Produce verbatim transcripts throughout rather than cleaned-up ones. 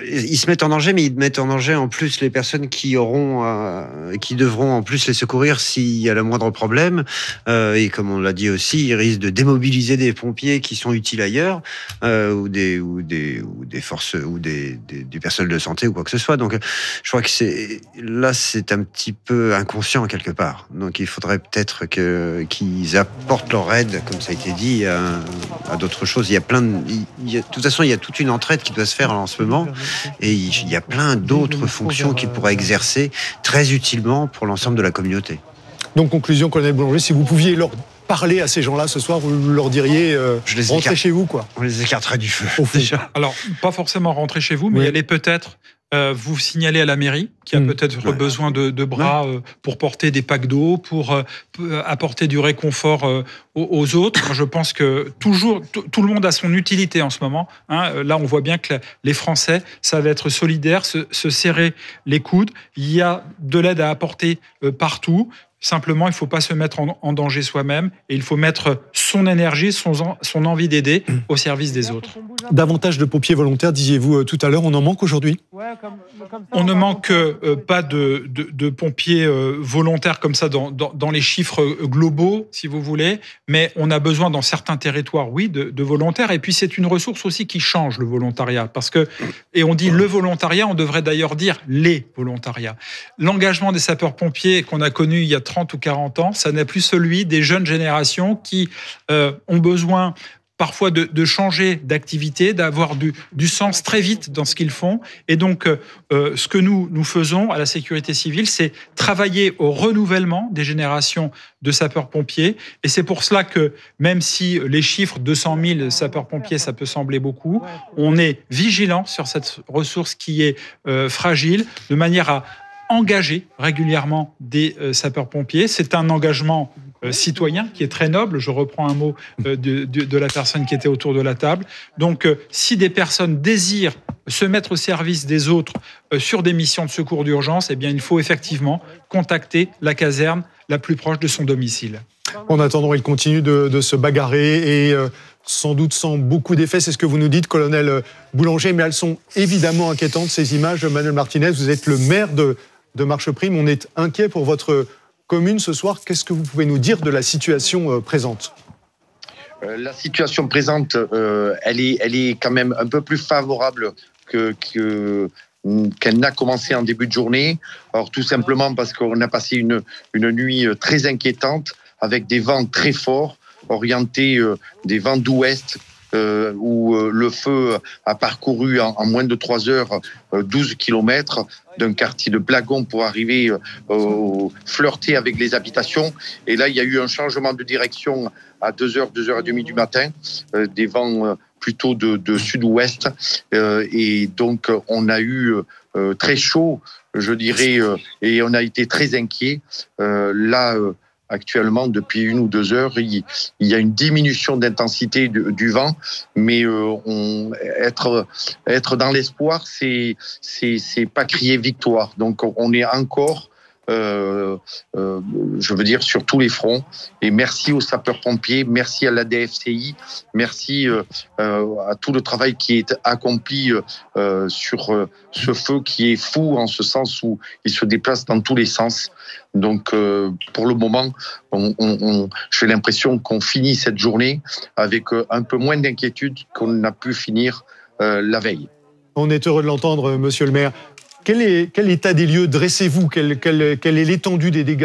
ils se mettent en danger, mais ils mettent en danger en plus les personnes qui auront, euh, qui devront en plus les secourir s'il y a le moindre problème. Euh, et comme on l'a dit aussi, ils risquent de démobiliser des pompiers qui sont utiles ailleurs, euh, ou des ou des ou des forces ou des, des du personnel de santé ou quoi que ce soit. Donc, je crois que c'est là, c'est un petit peu inconscient quelque part. Donc, il faudrait peut-être que qu'ils apportent leur aide, comme ça a été dit, à, à d'autres choses. Il y a plein de, il y a, de toute façon, il y a toute une entraide qui doit se faire en ce moment, et il y a plein d'autres fonctions qu'ils pourraient exercer très utilement pour l'ensemble de la communauté. Donc, conclusion, colonel Boulanger, si vous pouviez leur parler à ces gens-là ce soir, vous leur diriez euh, rentrez écarte... chez vous, quoi. On les écarterait du feu, déjà. Alors, pas forcément rentrer chez vous, mais oui. aller peut-être euh, vous signaler à la mairie, qui a mmh. peut-être ouais. besoin de, de bras ouais. euh, pour porter des packs d'eau, pour euh, apporter du réconfort euh, aux, aux autres. Je pense que toujours, t- tout le monde a son utilité en ce moment. Hein. Là, on voit bien que la, les Français savent être solidaires, se, se serrer les coudes. Il y a de l'aide à apporter euh, partout. Simplement, il ne faut pas se mettre en, en danger soi-même et il faut mettre son énergie, son, son envie d'aider au service des autres. Davantage de pompiers volontaires, disiez-vous euh, tout à l'heure, on en manque aujourd'hui ? On ne manque euh, pas de, de, de pompiers euh, volontaires comme ça dans, dans, dans les chiffres globaux, si vous voulez, mais on a besoin dans certains territoires, oui, de, de volontaires. Et puis c'est une ressource aussi qui change, le volontariat, parce que, et on dit le volontariat, on devrait d'ailleurs dire les volontariats. L'engagement des sapeurs-pompiers qu'on a connu il y a trente ou quarante ans, ça n'est plus celui des jeunes générations qui euh, ont besoin parfois de, de changer d'activité, d'avoir du, du sens très vite dans ce qu'ils font. Et donc, euh, ce que nous, nous faisons à la sécurité civile, c'est travailler au renouvellement des générations de sapeurs-pompiers. Et c'est pour cela que, même si les chiffres deux cent mille sapeurs-pompiers, ça peut sembler beaucoup, on est vigilant sur cette ressource qui est euh, fragile, de manière à engager régulièrement des euh, sapeurs-pompiers. C'est un engagement euh, citoyen qui est très noble. Je reprends un mot euh, de, de, de la personne qui était autour de la table. Donc, euh, si des personnes désirent se mettre au service des autres euh, sur des missions de secours d'urgence, eh bien, il faut effectivement contacter la caserne la plus proche de son domicile. En attendant, il continue de, de se bagarrer et euh, sans doute sans beaucoup d'effets. C'est ce que vous nous dites, colonel Boulanger, mais elles sont évidemment inquiétantes, ces images. Manuel Martinez, vous êtes le maire de de Marcheprime. On est inquiet pour votre commune ce soir. Qu'est-ce que vous pouvez nous dire de la situation euh, présente ? euh, La situation présente, euh, elle est, elle est quand même un peu plus favorable que, que, qu'elle n'a commencé en début de journée. Alors, tout simplement parce qu'on a passé une, une nuit très inquiétante avec des vents très forts, orientés euh, des vents d'ouest, Euh, où euh, le feu a parcouru en, en moins de trois heures euh, douze kilomètres d'un quartier de Blagon pour arriver euh, au, flirter avec les habitations. Et là, il y a eu un changement de direction à deux heures, deux heures trente du matin, euh, des vents euh, plutôt de, de sud-ouest. Euh, et donc, on a eu euh, très chaud, je dirais, euh, et on a été très inquiets. Euh, là, euh, Actuellement, depuis une ou deux heures, il, il y a une diminution d'intensité du, du vent, mais euh, on, être, être dans l'espoir, c'est, c'est, c'est pas crier victoire. Donc, on est encore, euh, euh, je veux dire, sur tous les fronts. Et merci aux sapeurs-pompiers, merci à l'A D F C I, merci euh, euh, à tout le travail qui est accompli euh, sur euh, ce feu qui est fou en ce sens où il se déplace dans tous les sens. Donc, euh, pour le moment, on, on, on, j'ai l'impression qu'on finit cette journée avec un peu moins d'inquiétude qu'on a pu finir euh, la veille. On est heureux de l'entendre, monsieur le maire. Quel est, quel état des lieux dressez-vous ? Quelle, quelle, quelle est l'étendue des dégâts ?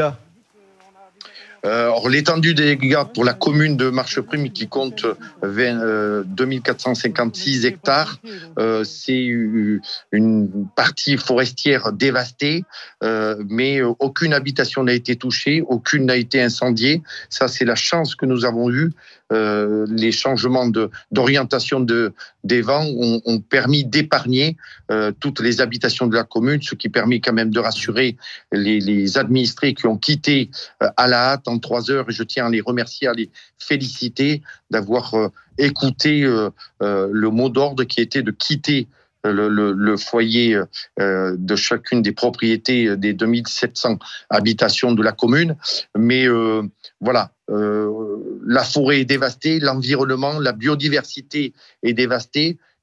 Euh, alors, l'étendue des dégâts pour la commune de Marcheprime qui compte vingt, euh, deux mille quatre cent cinquante-six hectares, euh, c'est une partie forestière dévastée, euh, mais aucune habitation n'a été touchée, aucune n'a été incendiée. Ça, c'est la chance que nous avons eue. Euh, les changements de, d'orientation de, des vents ont, ont permis d'épargner euh, toutes les habitations de la commune, ce qui permet quand même de rassurer les, les administrés qui ont quitté euh, à la hâte en trois heures. Et je tiens à les remercier, à les féliciter d'avoir euh, écouté euh, euh, le mot d'ordre qui était de quitter Le, le, le foyer euh, de chacune des propriétés des deux mille sept cents habitations de la commune. Mais euh, voilà, euh, la forêt est dévastée, l'environnement, la biodiversité est dévastée.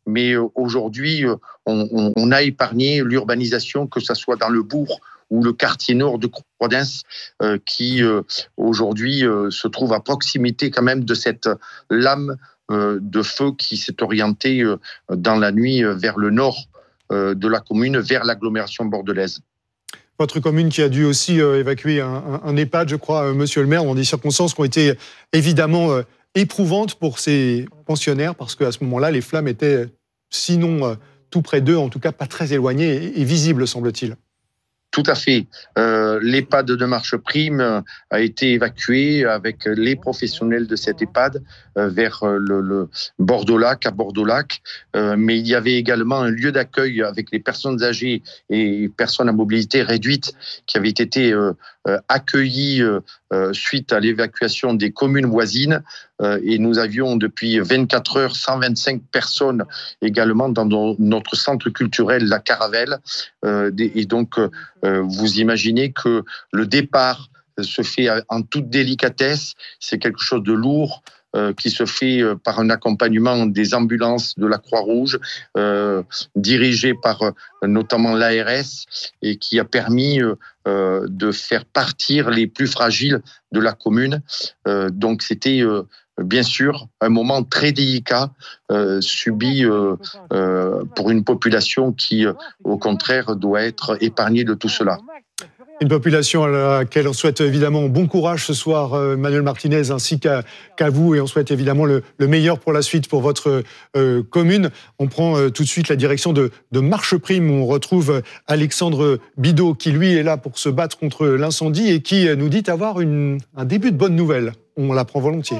mais aujourd'hui, on, on, on a épargné l'urbanisation, que ce soit dans le bourg ou le quartier nord de Croix-d'Ins, euh, qui euh, aujourd'hui euh, se trouve à proximité quand même de cette lame euh, de feu qui s'est orientée euh, dans la nuit vers le nord euh, de la commune, vers l'agglomération bordelaise. Votre commune qui a dû aussi euh, évacuer un, un, un EHPAD, je crois, euh, monsieur le maire, dans des circonstances qui ont été évidemment euh, éprouvantes pour ces pensionnaires, parce qu'à ce moment-là, les flammes étaient, sinon euh, tout près d'eux, en tout cas pas très éloignées et, et visibles, semble-t-il. Tout à fait. Euh, L'EHPAD de Marcheprime a été évacué avec les professionnels de cet EHPAD euh, vers le, le Bordeaux-Lac, à Bordeaux-Lac. Euh, mais il y avait également un lieu d'accueil avec les personnes âgées et personnes à mobilité réduite qui avait été euh, euh, accueillis euh, suite à l'évacuation des communes voisines. Euh, et nous avions depuis vingt-quatre heures cent vingt-cinq personnes également dans nos, notre centre culturel La Caravelle. Euh, et donc, euh, vous imaginez que le départ se fait en toute délicatesse. C'est quelque chose de lourd euh, qui se fait par un accompagnement des ambulances de la Croix-Rouge, euh, dirigé par euh, notamment l'A R S, et qui a permis euh, de faire partir les plus fragiles de la commune. Euh, donc, c'était... Euh, bien sûr, un moment très délicat euh, subi euh, euh, pour une population qui, euh, au contraire, doit être épargnée de tout cela. Une population à laquelle on souhaite évidemment bon courage ce soir, euh, Manuel Martinez, ainsi qu'à, qu'à vous, et on souhaite évidemment le, le meilleur pour la suite pour votre euh, commune. On prend euh, tout de suite la direction de, de Marcheprime, où on retrouve Alexandre Bidot, qui lui est là pour se battre contre l'incendie et qui nous dit avoir une, un début de bonne nouvelle. On la prend volontiers.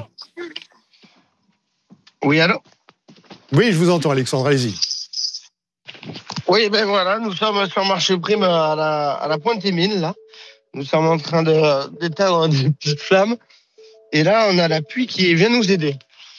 Oui, allô ? Oui, je vous entends, Alexandre, allez-y. Oui, ben voilà, nous sommes sur Marcheprime à la, à la Pointe-et-Mine, là. Nous sommes en train de, d'éteindre des petites flammes. Et là, on a la pluie qui vient nous aider.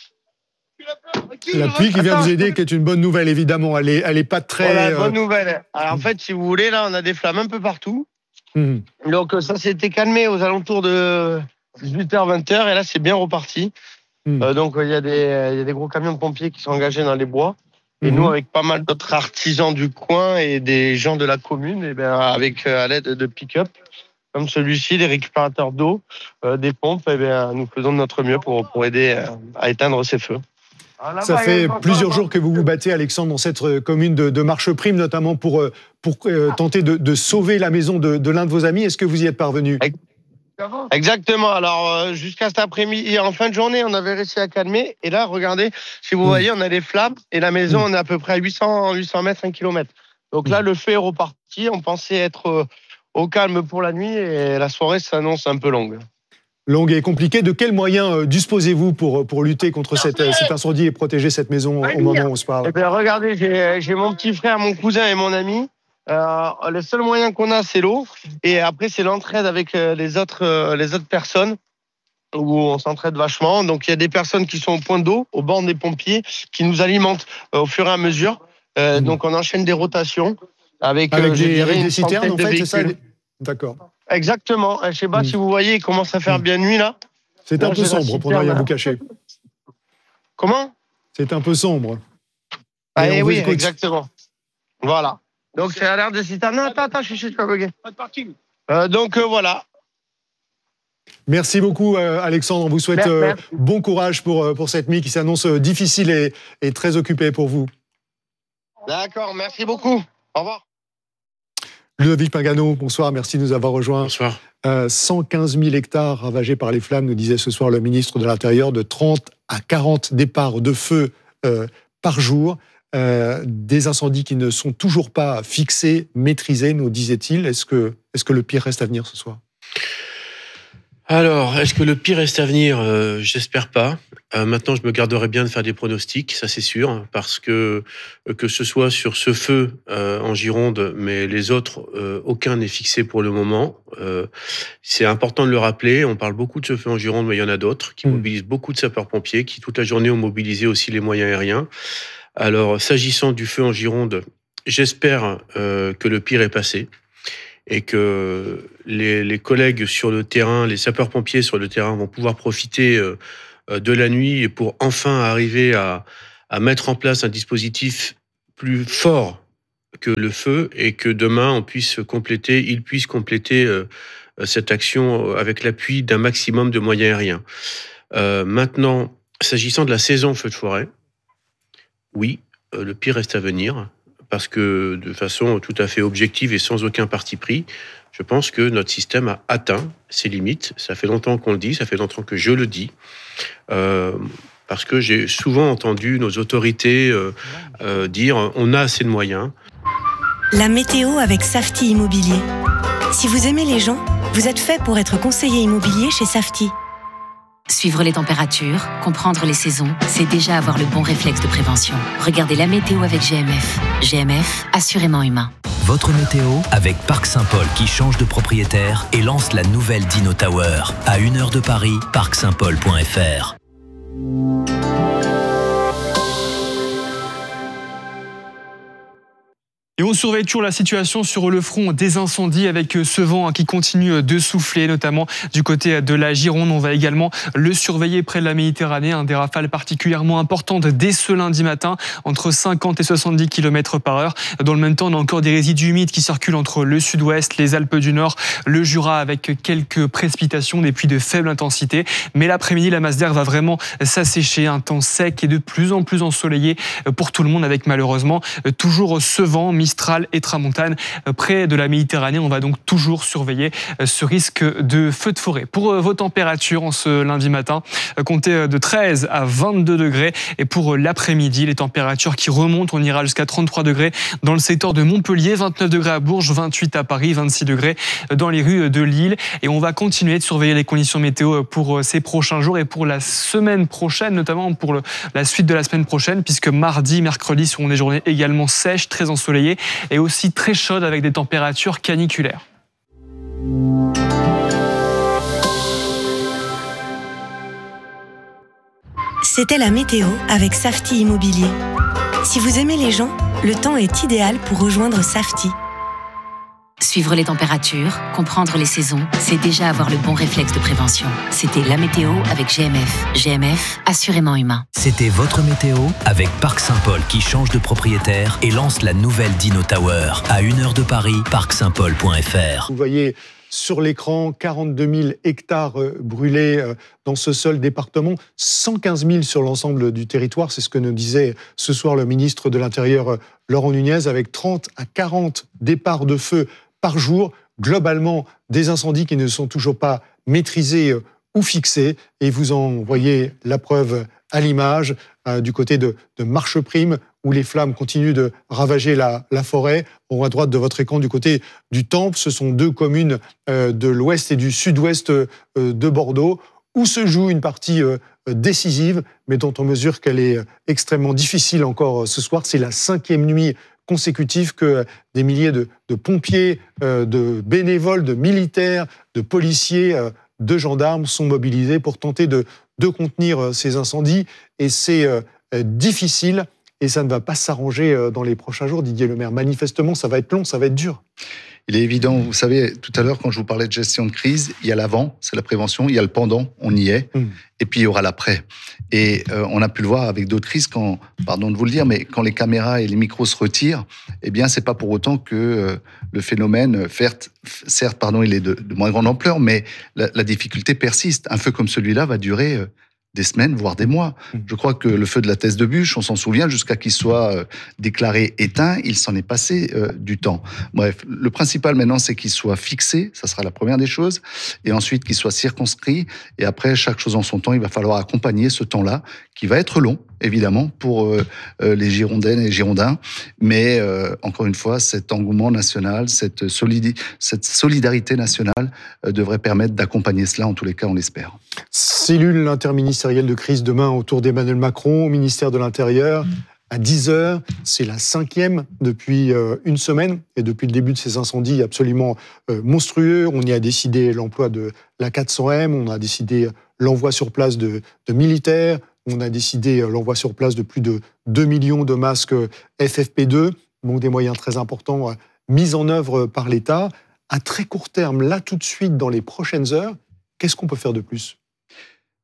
La pluie qui vient vous aider, qui est une bonne nouvelle, évidemment. Elle est, elle est pas très... Voilà, bonne nouvelle. Alors, en fait, si vous voulez, là, on a des flammes un peu partout. Mmh. Donc, ça s'était calmé aux alentours de dix-huit heures, vingt heures. Et là, c'est bien reparti. Mmh. Euh, donc, il y a des, il y a des gros camions de pompiers qui sont engagés dans les bois. Et mmh. nous, avec pas mal d'autres artisans du coin et des gens de la commune, et bien, avec à l'aide de pick-up, comme celui-ci, des récupérateurs d'eau, euh, des pompes, et bien, nous faisons de notre mieux pour, pour aider à éteindre ces feux. Ça fait plusieurs jours que vous vous battez, Alexandre, dans cette commune de, de Marcheprime, notamment pour, pour euh, tenter de, de sauver la maison de, de l'un de vos amis. Est-ce que vous y êtes parvenu ? Exactement. Alors, euh, jusqu'à cet après-midi, en fin de journée, on avait réussi à calmer. Et là, regardez, si vous mmh. voyez, on a des flammes et la maison, mmh. on est à peu près à huit cents, huit cents mètres, un kilomètre. Donc là, mmh. le feu est reparti. On pensait être euh, au calme pour la nuit et la soirée s'annonce un peu longue. Longue et compliquée. De quels moyens euh, disposez-vous pour, pour lutter contre cette, euh, cet incendie et protéger cette maison au moment où on se parle ? Eh bien, regardez, j'ai, j'ai mon petit frère, mon cousin et mon ami. Euh, le seul moyen qu'on a, c'est l'eau. Et après, c'est l'entraide avec euh, les, autres, euh, les autres personnes, où on s'entraide vachement. Donc, il y a des personnes qui sont au point d'eau, au bord des pompiers, qui nous alimentent euh, au fur et à mesure. Euh, mmh. Donc, on enchaîne des rotations. Avec, avec euh, des, avec des citernes, en fait, c'est ça ? D'accord. Exactement. Je ne sais pas mmh. si vous voyez, il commence à faire bien nuit, là. C'est un là, peu sombre, pour ne rien vous cacher. Comment ? C'est un peu sombre. Ah, et oui, écoute. Exactement. Voilà. Donc, c'est à l'air de citerne. Non, attends, attends, je suis pas bugué. Pas de parking. Euh, donc, euh, voilà. Merci beaucoup, euh, Alexandre. On vous souhaite euh, bon courage pour, pour cette nuit qui s'annonce difficile et, et très occupée pour vous. D'accord, merci beaucoup. Au revoir. Ludovic Pingano, bonsoir, merci de nous avoir rejoints. Bonsoir. Euh, cent quinze mille hectares ravagés par les flammes, nous disait ce soir le ministre de l'Intérieur, de trente à quarante départs de feu euh, par jour. Euh, des incendies qui ne sont toujours pas fixés, maîtrisés, nous disait-il. Est-ce que, est-ce que le pire reste à venir ce soir ? Alors, est-ce que le pire reste à venir ? euh, J'espère pas. Euh, maintenant, je me garderai bien de faire des pronostics, ça c'est sûr, parce que que ce soit sur ce feu euh, en Gironde, mais les autres, euh, aucun n'est fixé pour le moment. Euh, c'est important de le rappeler. On parle beaucoup de ce feu en Gironde, mais il y en a d'autres qui mmh. mobilisent beaucoup de sapeurs-pompiers, qui toute la journée ont mobilisé aussi les moyens aériens. Alors, s'agissant du feu en Gironde, j'espère euh, que le pire est passé et que les, les collègues sur le terrain, les sapeurs-pompiers sur le terrain vont pouvoir profiter euh, de la nuit et pour enfin arriver à, à mettre en place un dispositif plus fort que le feu et que demain on puisse compléter, il puisse compléter euh, cette action avec l'appui d'un maximum de moyens aériens. Euh, maintenant, s'agissant de la saison feu de forêt, oui, euh, le pire reste à venir, parce que de façon tout à fait objective et sans aucun parti pris, je pense que notre système a atteint ses limites. Ça fait longtemps qu'on le dit, ça fait longtemps que je le dis, euh, parce que j'ai souvent entendu nos autorités euh, euh, dire on a assez de moyens. La météo avec Safety Immobilier. Si vous aimez les gens, vous êtes fait pour être conseiller immobilier chez Safety. Suivre les températures, comprendre les saisons, c'est déjà avoir le bon réflexe de prévention. Regardez la météo avec G M F. G M F, assurément humain. Votre météo avec Parc Saint-Paul qui change de propriétaire et lance la nouvelle Dino Tower. À une heure de Paris, parc saint paul point f r. Et on surveille toujours la situation sur le front des incendies avec ce vent qui continue de souffler, notamment du côté de la Gironde. On va également le surveiller près de la Méditerranée. Des rafales particulièrement importantes dès ce lundi matin, entre cinquante et soixante-dix kilomètres par heure. Dans le même temps, on a encore des résidus humides qui circulent entre le sud-ouest, les Alpes du Nord, le Jura, avec quelques précipitations, des pluies de faible intensité. Mais l'après-midi, la masse d'air va vraiment s'assécher. Un temps sec et de plus en plus ensoleillé pour tout le monde, avec malheureusement toujours ce vent Mistral et Tramontane près de la Méditerranée. On va donc toujours surveiller ce risque de feu de forêt. Pour vos températures en ce lundi matin, comptez de treize à vingt-deux degrés. Et pour l'après-midi, les températures qui remontent, on ira jusqu'à trente-trois degrés dans le secteur de Montpellier, vingt-neuf degrés à Bourges, vingt-huit à Paris, vingt-six degrés dans les rues de Lille. Et on va continuer de surveiller les conditions météo pour ces prochains jours et pour la semaine prochaine, notamment pour le, la suite de la semaine prochaine, puisque mardi, mercredi seront des journées également sèches, très ensoleillées et aussi très chaudes avec des températures caniculaires. C'était la météo avec Safety Immobilier. Si vous aimez les gens, le temps est idéal pour rejoindre Safety. Suivre les températures, comprendre les saisons, c'est déjà avoir le bon réflexe de prévention. C'était la météo avec G M F. G M F, assurément humain. C'était votre météo avec Parc Saint-Paul qui change de propriétaire et lance la nouvelle Dino Tower. À une heure de Paris, parc saint paul point f r. Vous voyez sur l'écran quarante-deux mille hectares brûlés dans ce seul département, cent quinze mille sur l'ensemble du territoire. C'est ce que nous disait ce soir le ministre de l'Intérieur, Laurent Nunez, avec trente à quarante départs de feu par jour, globalement des incendies qui ne sont toujours pas maîtrisés ou fixés. Et vous en voyez la preuve à l'image euh, du côté de, de Marcheprime, où les flammes continuent de ravager la, la forêt. En haut à droite de votre écran, du côté du Temple, ce sont deux communes euh, de l'ouest et du sud-ouest euh, de Bordeaux, où se joue une partie euh, décisive, mais dont on mesure qu'elle est extrêmement difficile encore ce soir. C'est la cinquième nuit consécutive que des milliers de, de pompiers, euh, de bénévoles, de militaires, de policiers, euh, de gendarmes sont mobilisés pour tenter de, de contenir euh, ces incendies. Et c'est euh, difficile et ça ne va pas s'arranger euh, dans les prochains jours, Didier Lemaire. Manifestement, ça va être long, ça va être dur. Il est évident, vous savez, tout à l'heure, quand je vous parlais de gestion de crise, il y a l'avant, c'est la prévention, il y a le pendant, on y est, mmh. et puis il y aura l'après. Et euh, on a pu le voir avec d'autres crises, quand, pardon de vous le dire, mais quand les caméras et les micros se retirent, eh bien, c'est pas pour autant que euh, le phénomène, certes, certes, pardon, il est de, de moins grande ampleur, mais la, la difficulté persiste. Un feu comme celui-là va durer euh, des semaines, voire des mois. Je crois que le feu de la Thèse de Bûche, on s'en souvient, jusqu'à qu'il soit euh, déclaré éteint, il s'en est passé euh, du temps. Bref, le principal maintenant, c'est qu'il soit fixé, ça sera la première des choses, et ensuite qu'il soit circonscrit, et après, chaque chose en son temps, il va falloir accompagner ce temps-là, qui va être long, évidemment, pour euh, euh, les Girondins et les Girondins, mais euh, encore une fois, cet engouement national, cette, solidi- cette solidarité nationale euh, devrait permettre d'accompagner cela, en tous les cas, on l'espère. Cellule interministérielle de crise demain autour d'Emmanuel Macron au ministère de l'Intérieur. À dix heures, c'est la cinquième depuis euh, une semaine et depuis le début de ces incendies absolument euh, monstrueux. On y a décidé l'emploi de la quatre cents M, on a décidé l'envoi sur place de, de militaires, on a décidé l'envoi sur place de plus de deux millions de masques F F P deux, donc des moyens très importants euh, mis en œuvre par l'État. À très court terme, là tout de suite, dans les prochaines heures, qu'est-ce qu'on peut faire de plus ?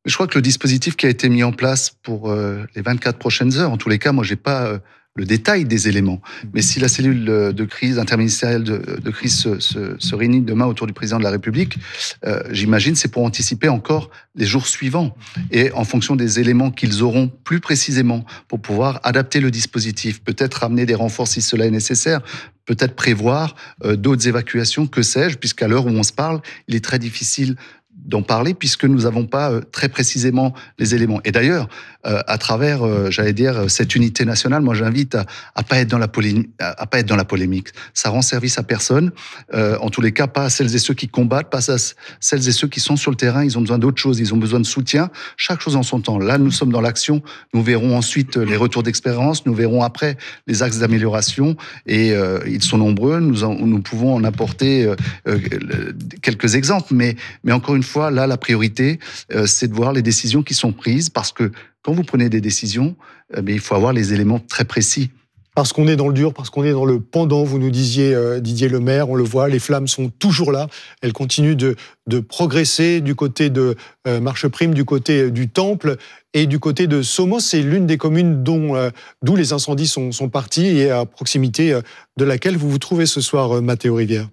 Je crois que le dispositif qui a été mis en place pour euh, les vingt-quatre prochaines heures, en tous les cas, moi, j'ai pas euh, le détail des éléments. Mais si la cellule de crise interministérielle de, de crise se, se, se réunit demain autour du président de la République, euh, j'imagine c'est pour anticiper encore les jours suivants et en fonction des éléments qu'ils auront plus précisément pour pouvoir adapter le dispositif, peut-être ramener des renforts si cela est nécessaire, peut-être prévoir euh, d'autres évacuations, que sais-je, puisqu'à l'heure où on se parle, il est très difficile d'en parler puisque nous n'avons pas euh, très précisément les éléments. Et d'ailleurs, euh, à travers, euh, j'allais dire, cette unité nationale, moi j'invite à, à pas être dans la polémique, à, à pas être dans la polémique. Ça rend service à personne. Euh, en tous les cas, pas à celles et ceux qui combattent, pas à celles et ceux qui sont sur le terrain. Ils ont besoin d'autre chose. Ils ont besoin de soutien. Chaque chose en son temps. Là, nous sommes dans l'action. Nous verrons ensuite les retours d'expérience. Nous verrons après les axes d'amélioration. Et euh, ils sont nombreux. Nous, en, nous pouvons en apporter euh, euh, quelques exemples. Mais, mais encore une fois, là, la priorité, euh, c'est de voir les décisions qui sont prises, parce que quand vous prenez des décisions, euh, mais il faut avoir les éléments très précis. Parce qu'on est dans le dur, parce qu'on est dans le pendant, vous nous disiez, euh, Didier Lemaire, on le voit, les flammes sont toujours là, elles continuent de, de progresser du côté de euh, Marcheprime, du côté du Temple et du côté de Somos. C'est l'une des communes dont, euh, d'où les incendies sont, sont partis et à proximité euh, de laquelle vous vous trouvez ce soir, euh, Mathéo Rivière.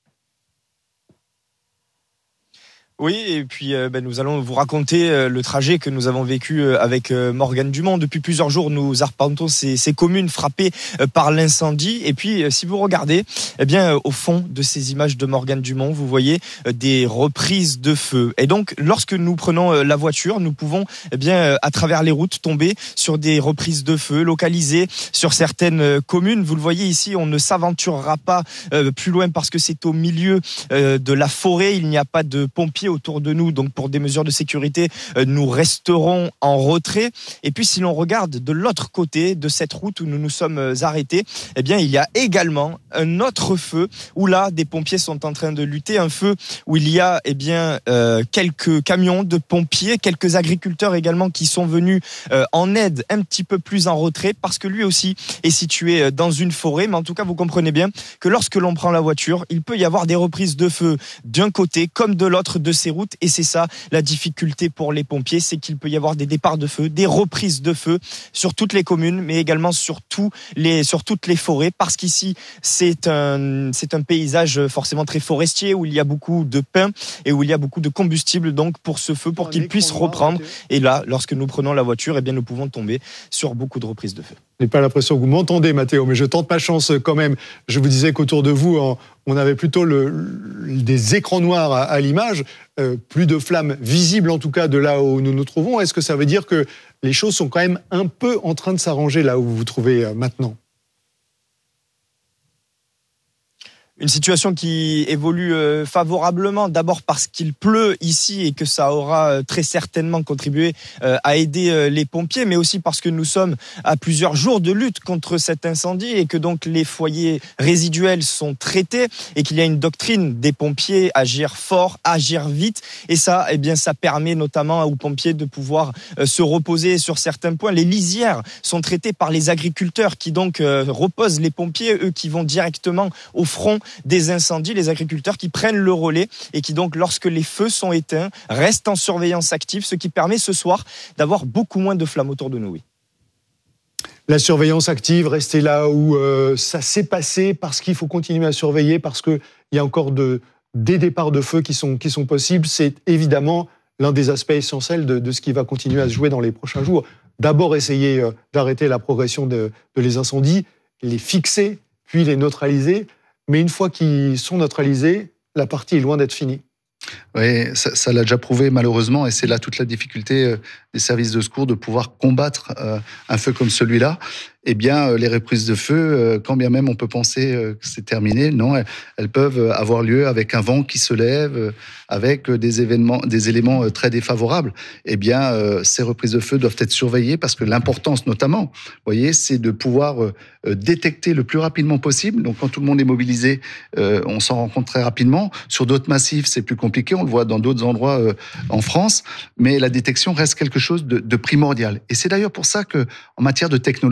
Oui, et puis euh, ben, nous allons vous raconter euh, le trajet que nous avons vécu euh, avec euh, Morgane Dumont. Depuis plusieurs jours, nous arpentons ces, ces communes frappées euh, par l'incendie. Et puis, euh, si vous regardez, eh bien, euh, au fond de ces images de Morgane Dumont, vous voyez euh, des reprises de feu. Et donc, lorsque nous prenons euh, la voiture, nous pouvons, eh bien, euh, à travers les routes, tomber sur des reprises de feu localisées sur certaines euh, communes. Vous le voyez ici, on ne s'aventurera pas euh, plus loin parce que c'est au milieu euh, de la forêt. Il n'y a pas de pompiers autour de nous, donc pour des mesures de sécurité, nous resterons en retrait. Et puis si l'on regarde de l'autre côté de cette route où nous nous sommes arrêtés, eh bien il y a également un autre feu où là des pompiers sont en train de lutter, un feu où il y a eh bien euh, quelques camions de pompiers, quelques agriculteurs également qui sont venus euh, en aide un petit peu plus en retrait parce que lui aussi est situé dans une forêt. Mais en tout cas vous comprenez bien que lorsque l'on prend la voiture, il peut y avoir des reprises de feu d'un côté comme de l'autre de ces routes. Et c'est ça la difficulté pour les pompiers, c'est qu'il peut y avoir des départs de feu, des reprises de feu sur toutes les communes, mais également sur, tous les, sur toutes les forêts, parce qu'ici c'est un, c'est un paysage forcément très forestier où il y a beaucoup de pins et où il y a beaucoup de combustible donc pour ce feu, pour qu'il puisse reprendre. Et là, lorsque nous prenons la voiture, eh bien nous pouvons tomber sur beaucoup de reprises de feu. Je n'ai pas l'impression que vous m'entendez, Mathéo, mais je tente ma chance quand même. Je vous disais qu'autour de vous, on avait plutôt le, le, des écrans noirs à, à l'image, euh, plus de flammes visibles en tout cas de là où nous nous trouvons. Est-ce que ça veut dire que les choses sont quand même un peu en train de s'arranger là où vous vous trouvez maintenant ? Une situation qui évolue euh, favorablement, d'abord parce qu'il pleut ici et que ça aura euh, très certainement contribué euh, à aider euh, les pompiers, mais aussi parce que nous sommes à plusieurs jours de lutte contre cet incendie et que donc les foyers résiduels sont traités et qu'il y a une doctrine des pompiers, agir fort, agir vite. Et ça, eh bien, ça permet notamment aux pompiers de pouvoir euh, se reposer sur certains points. Les lisières sont traitées par les agriculteurs qui donc euh, reposent les pompiers, eux qui vont directement au front des incendies, les agriculteurs qui prennent le relais et qui donc, lorsque les feux sont éteints, restent en surveillance active, ce qui permet ce soir d'avoir beaucoup moins de flammes autour de nous. Oui. La surveillance active, rester là où euh, ça s'est passé parce qu'il faut continuer à surveiller, parce qu'il y a encore de, des départs de feu qui sont, qui sont possibles, c'est évidemment l'un des aspects essentiels de, de ce qui va continuer à se jouer dans les prochains jours. D'abord, essayer euh, d'arrêter la progression de, de les incendies, les fixer, puis les neutraliser. Mais une fois qu'ils sont neutralisés, la partie est loin d'être finie. Oui, ça, ça l'a déjà prouvé malheureusement, et c'est là toute la difficulté euh, des services de secours de pouvoir combattre euh, un feu comme celui-là. Eh bien, euh, les reprises de feu, euh, quand bien même on peut penser euh, que c'est terminé, non, elles, elles peuvent avoir lieu avec un vent qui se lève, euh, avec des événements, des éléments euh, très défavorables. Eh bien, euh, ces reprises de feu doivent être surveillées parce que l'importance, notamment, vous voyez, c'est de pouvoir euh, détecter le plus rapidement possible. Donc, quand tout le monde est mobilisé, euh, on s'en rend compte très rapidement. Sur d'autres massifs, c'est plus compliqué. On le voit dans d'autres endroits euh, en France, mais la détection reste quelque chose de, de primordial. Et c'est d'ailleurs pour ça que, en matière de technologie,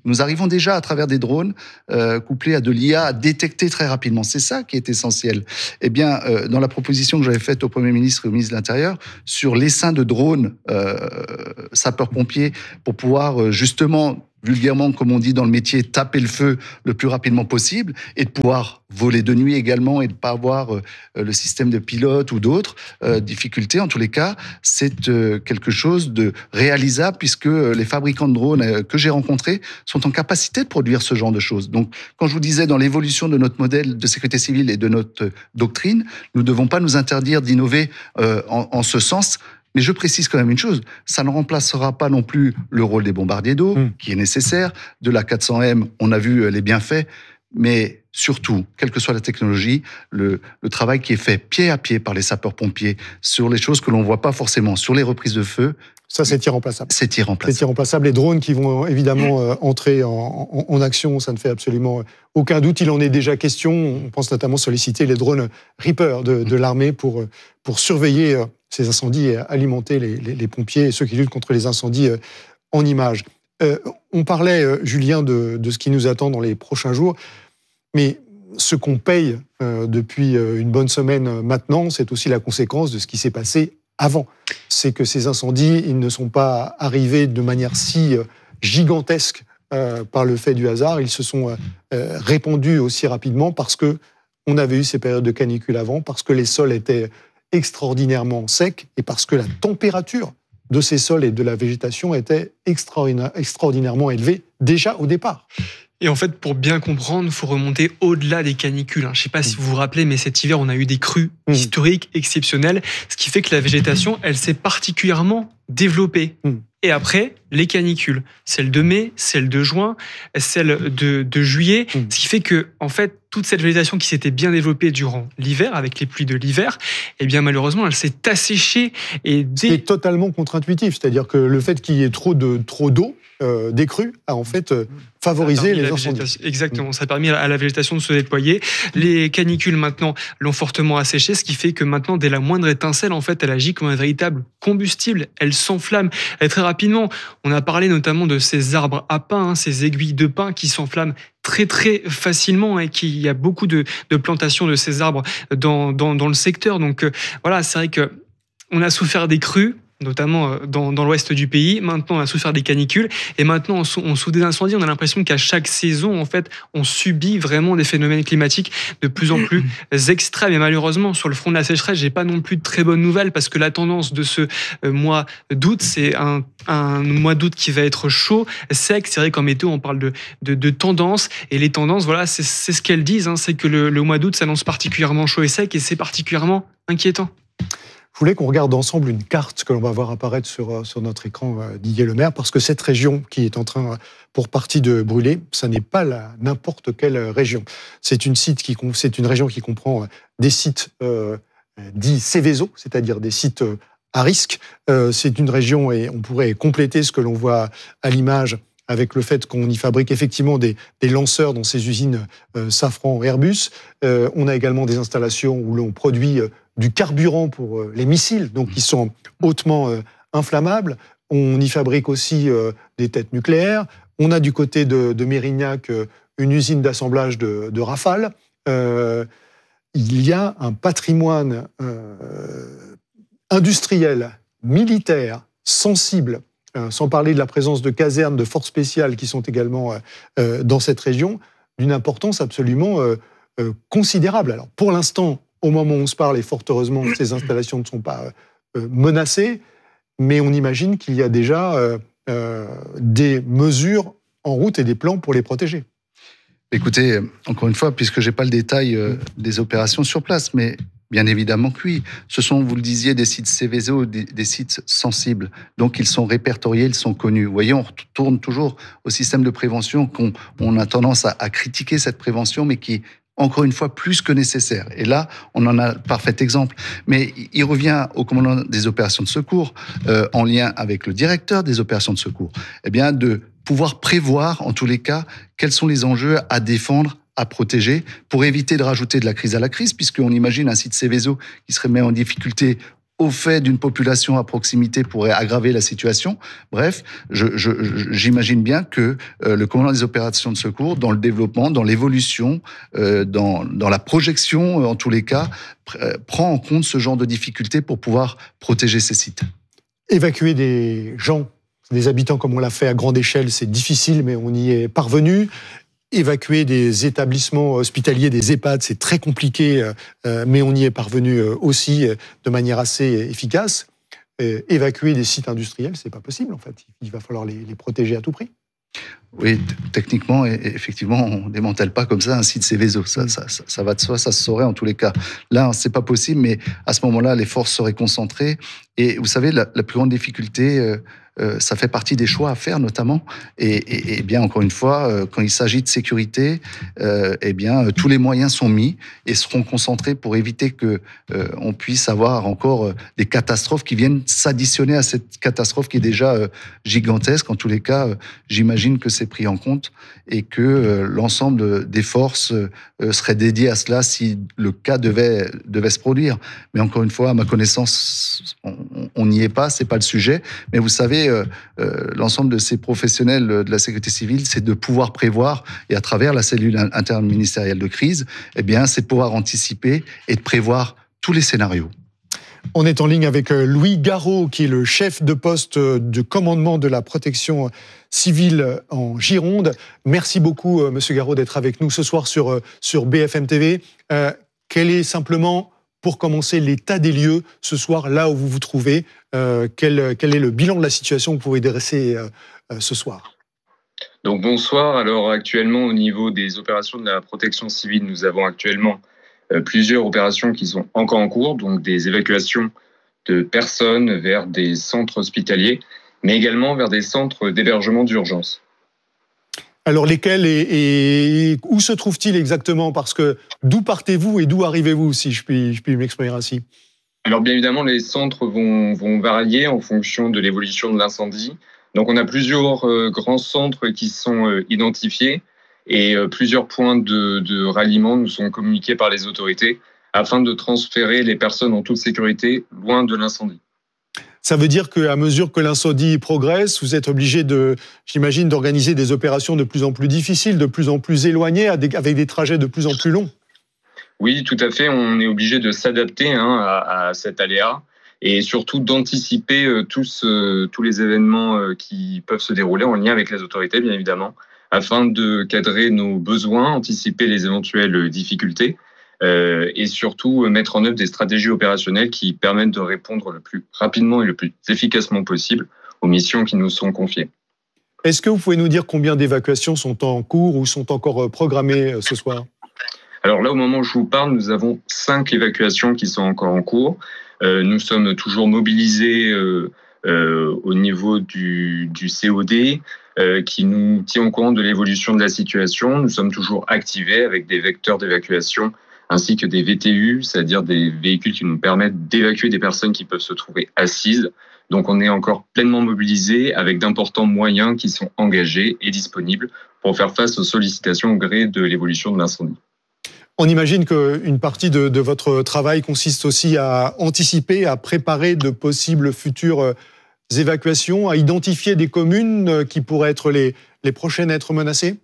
Nous arrivons déjà à travers des drones euh, couplés à de l'I A à détecter très rapidement. C'est ça qui est essentiel. Eh bien, euh, dans la proposition que j'avais faite au Premier ministre et au ministre de l'Intérieur sur l'essaim de drones euh, sapeurs-pompiers pour pouvoir euh, justement vulgairement, comme on dit dans le métier, taper le feu le plus rapidement possible et de pouvoir voler de nuit également et de ne pas avoir euh, le système de pilote ou d'autres euh, difficultés. En tous les cas, c'est euh, quelque chose de réalisable puisque les fabricants de drones euh, que j'ai rencontrés sont en capacité de produire ce genre de choses. Donc, quand je vous disais dans l'évolution de notre modèle de sécurité civile et de notre doctrine, nous ne devons pas nous interdire d'innover euh, en, en ce sens. Mais je précise quand même une chose, ça ne remplacera pas non plus le rôle des bombardiers d'eau, mmh. qui est nécessaire. De la quatre cents M, on a vu les bienfaits, mais surtout, quelle que soit la technologie, le, le travail qui est fait pied à pied par les sapeurs-pompiers sur les choses que l'on ne voit pas forcément, sur les reprises de feu. Ça, c'est irremplaçable. C'est irremplaçable. C'est irremplaçable. Les drones qui vont évidemment euh, entrer en, en, en action, ça ne fait absolument aucun doute. Il en est déjà question. On pense notamment solliciter les drones Reaper de, de l'armée pour, pour surveiller euh, ces incendies et alimenter les, les, les pompiers et ceux qui luttent contre les incendies euh, en images. Euh, on parlait, euh, Julien, de, de ce qui nous attend dans les prochains jours. Mais ce qu'on paye euh, depuis euh, une bonne semaine maintenant, c'est aussi la conséquence de ce qui s'est passé avant. C'est que ces incendies, ils ne sont pas arrivés de manière si euh, gigantesque euh, par le fait du hasard. Ils se sont euh, répandus aussi rapidement parce que on avait eu ces périodes de canicule avant, parce que les sols étaient extraordinairement secs et parce que la température de ces sols et de la végétation était extraordinaire, extraordinairement élevée déjà au départ. Et en fait, pour bien comprendre, il faut remonter au-delà des canicules. Je ne sais pas si vous vous rappelez, mais cet hiver, on a eu des crues mmh. historiques, exceptionnelles, ce qui fait que la végétation, elle s'est particulièrement développée. Mmh. Et après, les canicules, celle de mai, celle de juin, celle de, de juillet, mmh. ce qui fait que, en fait, toute cette végétation qui s'était bien développée durant l'hiver, avec les pluies de l'hiver, eh bien, malheureusement, elle s'est asséchée. Et dès... C'est totalement contre-intuitif, c'est-à-dire que le fait qu'il y ait trop de, trop d'eau, Euh, des crues a en fait euh, favorisé les incendies. Exactement, ça a permis à la végétation de se déployer. Les canicules maintenant l'ont fortement asséché, ce qui fait que maintenant, dès la moindre étincelle, en fait, elle agit comme un véritable combustible. Elle s'enflamme et très rapidement. On a parlé notamment de ces arbres à pin, hein, ces aiguilles de pin qui s'enflamment très très facilement et qu'il y a beaucoup de, de plantations de ces arbres dans, dans, dans le secteur. Donc euh, voilà, c'est vrai que on a souffert des crues, notamment dans, dans l'ouest du pays. Maintenant, on a souffert des canicules. Et maintenant, on, on souffre des incendies. On a l'impression qu'à chaque saison, en fait, on subit vraiment des phénomènes climatiques de plus en plus extrêmes. Et malheureusement, sur le front de la sécheresse, j'ai pas non plus de très bonnes nouvelles parce que la tendance de ce mois d'août, c'est un, un mois d'août qui va être chaud, sec. C'est vrai qu'en météo, on parle de, de, de tendance. Et les tendances, voilà, c'est, c'est ce qu'elles disent. Hein, c'est que le, le mois d'août s'annonce particulièrement chaud et sec et c'est particulièrement inquiétant. Je voulais qu'on regarde ensemble une carte que l'on va voir apparaître sur, sur notre écran Didier Lemaire, parce que cette région qui est en train, pour partie, de brûler, ça n'est pas la, n'importe quelle région. C'est une, site qui, c'est une région qui comprend des sites euh, dits Seveso, c'est-à-dire des sites à risque. Euh, c'est une région, et on pourrait compléter ce que l'on voit à l'image avec le fait qu'on y fabrique effectivement des, des lanceurs dans ces usines euh, Safran Airbus. Euh, on a également des installations où l'on produit euh, du carburant pour euh, les missiles, donc qui sont hautement euh, inflammables. On y fabrique aussi euh, des têtes nucléaires. On a du côté de, de Mérignac euh, une usine d'assemblage de, de Rafale. Euh, il y a un patrimoine euh, industriel, militaire, sensible, sans parler de la présence de casernes, de forces spéciales qui sont également euh, dans cette région, d'une importance absolument euh, euh, considérable. Alors, pour l'instant, au moment où on se parle, et fort heureusement, ces installations ne sont pas euh, menacées, mais on imagine qu'il y a déjà euh, euh, des mesures en route et des plans pour les protéger. Écoutez, encore une fois, puisque je n'ai pas le détail euh, des opérations sur place, mais bien évidemment que oui. Ce sont, vous le disiez, des sites Seveso, des, des sites sensibles. Donc, ils sont répertoriés, ils sont connus. Vous voyez, on retourne toujours au système de prévention qu'on on a tendance à, à critiquer cette prévention, mais qui, encore une fois, plus que nécessaire. Et là, on en a le parfait exemple. Mais il revient au commandant des opérations de secours, euh, en lien avec le directeur des opérations de secours, eh bien, de pouvoir prévoir, en tous les cas, quels sont les enjeux à défendre, à protéger, pour éviter de rajouter de la crise à la crise, puisqu'on imagine un site Seveso qui serait mis en difficulté au fait d'une population à proximité pourrait aggraver la situation. Bref, je, je, j'imagine bien que euh, le commandant des opérations de secours, dans le développement, dans l'évolution, euh, dans, dans la projection, en tous les cas, pr- prend en compte ce genre de difficultés pour pouvoir protéger ces sites. Évacuer des gens, des habitants comme on l'a fait à grande échelle, c'est difficile, mais on y est parvenu. Évacuer des établissements hospitaliers, des EHPAD, c'est très compliqué, euh, mais on y est parvenu aussi de manière assez efficace. Euh, évacuer des sites industriels, c'est pas possible en fait. Il va falloir les, les protéger à tout prix. Oui, t- techniquement, et, et effectivement, on démantèle pas comme ça un site Seveso. Ça, ça, ça, ça va de soi, ça se saurait en tous les cas. Là, c'est pas possible, mais à ce moment-là, les forces seraient concentrées. Et vous savez, la, la plus grande difficulté, euh, euh, ça fait partie des choix à faire, notamment. Et, et, et bien, encore une fois, euh, quand il s'agit de sécurité, euh, eh bien, euh, tous les moyens sont mis et seront concentrés pour éviter que euh, on puisse avoir encore euh, des catastrophes qui viennent s'additionner à cette catastrophe qui est déjà euh, gigantesque. En tous les cas, euh, j'imagine que c'est pris en compte et que euh, l'ensemble des forces euh, serait dédié à cela si le cas devait devait se produire. Mais encore une fois, à ma connaissance, on n'y est pas, c'est pas le sujet. Mais vous savez, euh, euh, l'ensemble de ces professionnels de la sécurité civile, c'est de pouvoir prévoir, et à travers la cellule interministérielle de crise, eh bien, c'est de pouvoir anticiper et de prévoir tous les scénarios. On est en ligne avec Louis Garot, qui est le chef de poste de commandement de la protection civile en Gironde. Merci beaucoup, Monsieur Garot, d'être avec nous ce soir sur, sur B F M T V. Euh, quel est simplement, pour commencer, l'état des lieux ce soir, là où vous vous trouvez? euh, quel, quel est le bilan de la situation que vous pouvez dresser euh, euh, ce soir? Donc bonsoir. Alors actuellement, au niveau des opérations de la protection civile, nous avons actuellement euh, plusieurs opérations qui sont encore en cours, donc des évacuations de personnes vers des centres hospitaliers, mais également vers des centres d'hébergement d'urgence. Alors lesquels et, et où se trouvent-ils exactement? Parce que d'où partez-vous et d'où arrivez-vous, si je puis, je puis m'exprimer ainsi? Alors bien évidemment, les centres vont, vont varier en fonction de l'évolution de l'incendie. Donc on a plusieurs euh, grands centres qui sont euh, identifiés et euh, plusieurs points de, de ralliement nous sont communiqués par les autorités afin de transférer les personnes en toute sécurité loin de l'incendie. Ça veut dire qu'à mesure que l'incendie progresse, vous êtes obligé de, j'imagine, d'organiser des opérations de plus en plus difficiles, de plus en plus éloignées, avec des trajets de plus en plus longs. Oui, tout à fait. On est obligé de s'adapter hein, à, à cet aléa et surtout d'anticiper euh, tous, euh, tous les événements euh, qui peuvent se dérouler en lien avec les autorités, bien évidemment, afin de cadrer nos besoins, anticiper les éventuelles difficultés. Euh, et surtout euh, mettre en œuvre des stratégies opérationnelles qui permettent de répondre le plus rapidement et le plus efficacement possible aux missions qui nous sont confiées. Est-ce que vous pouvez nous dire combien d'évacuations sont en cours ou sont encore programmées ce soir? Alors là, au moment où je vous parle, nous avons cinq évacuations qui sont encore en cours. Euh, nous sommes toujours mobilisés euh, euh, au niveau du, du C O D euh, qui nous tient au courant de l'évolution de la situation. Nous sommes toujours activés avec des vecteurs d'évacuation ainsi que des V T U, c'est-à-dire des véhicules qui nous permettent d'évacuer des personnes qui peuvent se trouver assises. Donc on est encore pleinement mobilisés avec d'importants moyens qui sont engagés et disponibles pour faire face aux sollicitations au gré de l'évolution de l'incendie. On imagine qu'une partie de, de votre travail consiste aussi à anticiper, à préparer de possibles futures évacuations, à identifier des communes qui pourraient être les, les prochaines à être menacées?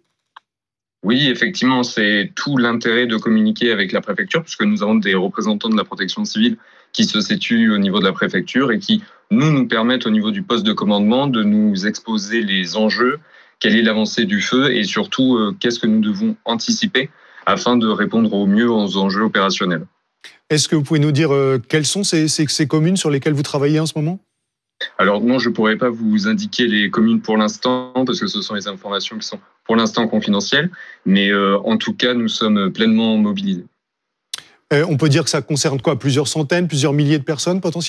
Oui, effectivement, c'est tout l'intérêt de communiquer avec la préfecture, puisque nous avons des représentants de la protection civile qui se situent au niveau de la préfecture et qui, nous, nous permettent au niveau du poste de commandement de nous exposer les enjeux, quelle est l'avancée du feu et surtout euh, qu'est-ce que nous devons anticiper afin de répondre au mieux aux enjeux opérationnels. Est-ce que vous pouvez nous dire euh, quelles sont ces, ces, ces communes sur lesquelles vous travaillez en ce moment ? Alors non, je ne pourrais pas vous indiquer les communes pour l'instant, parce que ce sont les informations qui sont pour l'instant confidentielles, mais euh, en tout cas, nous sommes pleinement mobilisés. Euh, on peut dire que ça concerne quoi ? Plusieurs centaines, plusieurs milliers de personnes potentiellement ?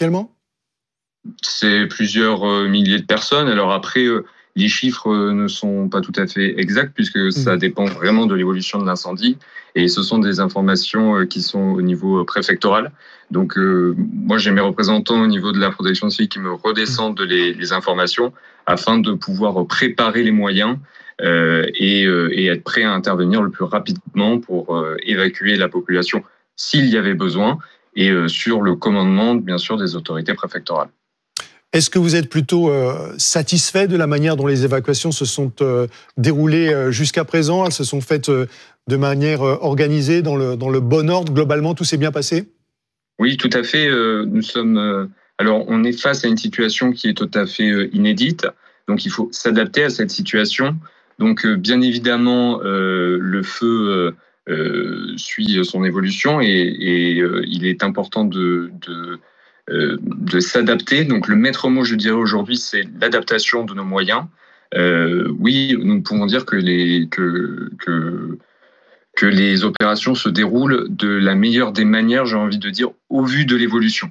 C'est plusieurs euh, milliers de personnes. Alors après, euh, les chiffres euh, ne sont pas tout à fait exacts, puisque mmh. ça dépend vraiment de l'évolution de l'incendie, et ce sont des informations euh, qui sont au niveau euh, préfectoral. Donc euh, moi, j'ai mes représentants au niveau de la protection civile qui me redescendent les, les informations afin de pouvoir préparer les moyens euh, et, euh, et être prêt à intervenir le plus rapidement pour euh, évacuer la population s'il y avait besoin, et euh, sur le commandement, bien sûr, des autorités préfectorales. Est-ce que vous êtes plutôt euh, satisfait de la manière dont les évacuations se sont euh, déroulées euh, jusqu'à présent? Elles se sont faites euh, de manière euh, organisée, dans le, dans le bon ordre? Globalement, tout s'est bien passé? Oui, tout à fait. Euh, nous sommes. Euh, alors, on est face à une situation qui est tout à fait euh, inédite. Donc, il faut s'adapter à cette situation. Donc, euh, bien évidemment, euh, le feu euh, euh, suit son évolution et, et euh, il est important de, de Euh, de s'adapter. Donc le maître mot, je dirais aujourd'hui, c'est l'adaptation de nos moyens. Euh, oui, nous pouvons dire que les, que, que, que les opérations se déroulent de la meilleure des manières, j'ai envie de dire, au vu de l'évolution.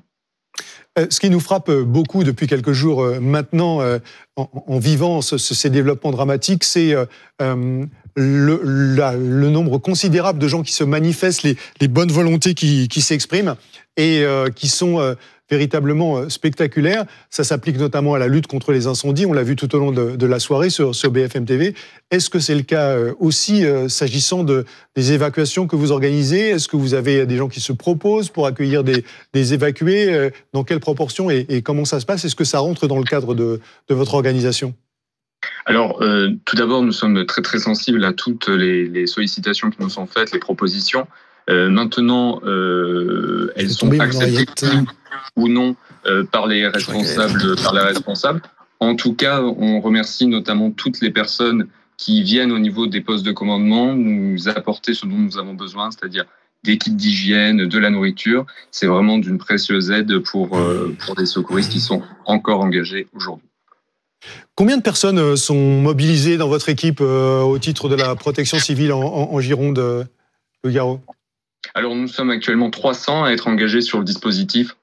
Ce qui nous frappe beaucoup depuis quelques jours maintenant, en, en vivant ce, ces développements dramatiques, c'est euh, le, la, le nombre considérable de gens qui se manifestent, les, les bonnes volontés qui, qui s'expriment et euh, qui sont euh, véritablement spectaculaires. Ça s'applique notamment à la lutte contre les incendies. On l'a vu tout au long de, de la soirée sur, sur B F M T V. Est-ce que c'est le cas aussi euh, s'agissant de, des évacuations que vous organisez? Est-ce que vous avez des gens qui se proposent pour accueillir des, des évacués? Dans quelle proportion et, et comment ça se passe? Est-ce que ça rentre dans le cadre de, de votre organisation? Alors, euh, tout d'abord, nous sommes très très sensibles à toutes les, les sollicitations qui nous sont faites, les propositions. Euh, maintenant, euh, elles sont acceptées ou non euh, par les responsables, par les responsables. En tout cas, on remercie notamment toutes les personnes qui viennent au niveau des postes de commandement nous apporter ce dont nous avons besoin, c'est-à-dire des kits d'hygiène, de la nourriture. C'est vraiment d'une précieuse aide pour, euh, pour des secouristes qui sont encore engagés aujourd'hui. Combien de personnes sont mobilisées dans votre équipe euh, au titre de la protection civile en, en, en Gironde, euh, Louis Garot? Alors, nous sommes actuellement trois cents à être engagés sur le dispositif.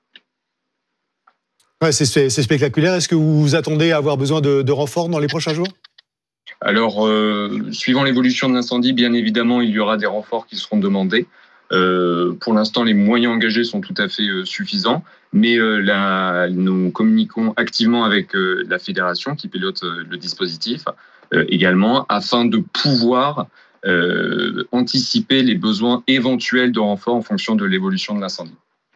Ouais, c'est, c'est spectaculaire. Est-ce que vous vous attendez à avoir besoin de, de renforts dans les prochains jours? Alors, euh, suivant l'évolution de l'incendie, bien évidemment, il y aura des renforts qui seront demandés. Euh, pour l'instant, les moyens engagés sont tout à fait euh, suffisants, mais euh, là, nous communiquons activement avec euh, la fédération qui pilote euh, le dispositif euh, également, afin de pouvoir euh, anticiper les besoins éventuels de renforts en fonction de l'évolution de l'incendie.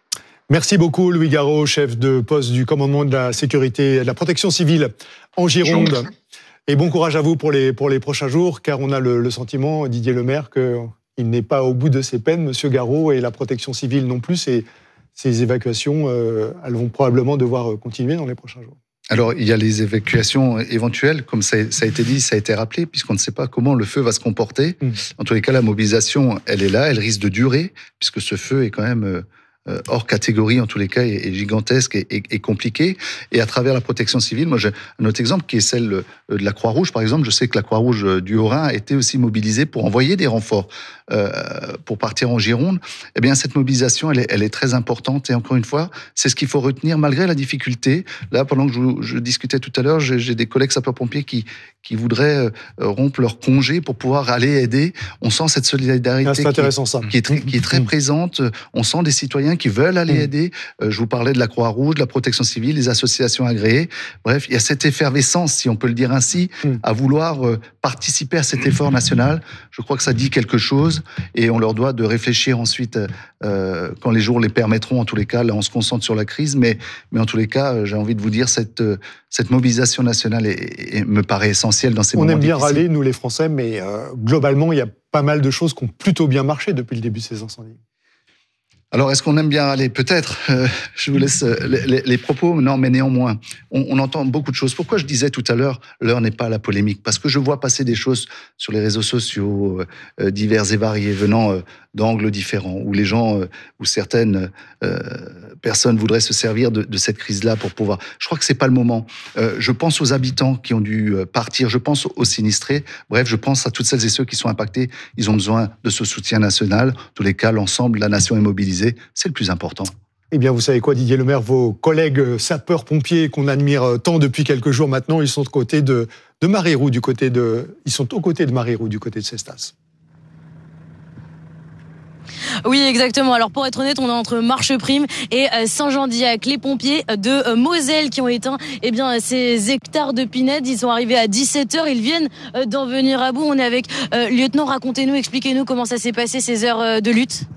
Merci beaucoup, Louis Garot, chef de poste du commandement de la sécurité et de la protection civile en Gironde. Et bon courage à vous pour les, pour les prochains jours, car on a le, le sentiment, Didier Lemaire, qu'il n'est pas au bout de ses peines, Monsieur Garot, et la protection civile non plus. Et ces évacuations, euh, elles vont probablement devoir continuer dans les prochains jours. Alors, il y a les évacuations éventuelles, comme ça, ça a été dit, ça a été rappelé, puisqu'on ne sait pas comment le feu va se comporter. Mmh. En tous les cas, la mobilisation, elle est là, elle risque de durer, puisque ce feu est quand même euh, hors catégorie, en tous les cas, est, est gigantesque et, et, et compliqué. Et à travers la protection civile, moi j'ai un autre exemple qui est celle de la Croix-Rouge, par exemple. Je sais que la Croix-Rouge du Haut-Rhin a été aussi mobilisée pour envoyer des renforts euh, pour partir en Gironde. Eh bien, cette mobilisation, elle est, elle est très importante. Et encore une fois, c'est ce qu'il faut retenir malgré la difficulté. Là, pendant que je, je discutais tout à l'heure, j'ai, j'ai des collègues sapeurs-pompiers qui, qui voudraient euh, rompre leur congé pour pouvoir aller aider. On sent cette solidarité ah, c'est intéressant, qui, ça. qui est très, qui est très présente. On sent des citoyens qui veulent aller aider. Euh, je vous parlais de la Croix-Rouge, de la protection civile, les associations agréées. Bref, il y a cette effervescence, si on peut le dire ainsi, mm. à vouloir euh, participer à cet effort national. Je crois que ça dit quelque chose et on leur doit de réfléchir ensuite euh, quand les jours les permettront. En tous les cas, là, on se concentre sur la crise, mais, mais en tous les cas, j'ai envie de vous dire, cette, cette mobilisation nationale est, est, me paraît essentielle dans ces on moments difficiles. On aime bien râler, nous les Français, mais euh, globalement, il y a pas mal de choses qui ont plutôt bien marché depuis le début de ces incendies. Alors, est-ce qu'on aime bien aller? Peut-être. Euh, je vous laisse les, les, les propos. Non, mais néanmoins, on, on entend beaucoup de choses. Pourquoi je disais tout à l'heure, l'heure n'est pas à la polémique? Parce que je vois passer des choses sur les réseaux sociaux, euh, divers et variés, venant euh, d'angles différents, où les gens, euh, où certaines euh, personnes voudraient se servir de, de cette crise-là pour pouvoir... Je crois que c'est pas le moment. Euh, je pense aux habitants qui ont dû partir, je pense aux sinistrés. Bref, je pense à toutes celles et ceux qui sont impactés. Ils ont besoin de ce soutien national. En tous les cas, l'ensemble de la nation est mobilisée. C'est le plus important. Eh bien, vous savez quoi, Didier Lemaire, vos collègues sapeurs-pompiers qu'on admire tant depuis quelques jours maintenant, ils sont aux côtés de, de Marérou, du côté de, ils sont aux côtés de Marérou, du côté de Cestas. Oui, exactement. Alors, pour être honnête, on est entre Marcheprime et Saint-Jean-d'Illac. Les pompiers de Moselle qui ont éteint eh bien, ces hectares de pinèdes, ils sont arrivés à dix-sept heures. Ils viennent d'en venir à bout. On est avec euh, lieutenant. Racontez-nous, expliquez-nous comment ça s'est passé ces heures de lutte.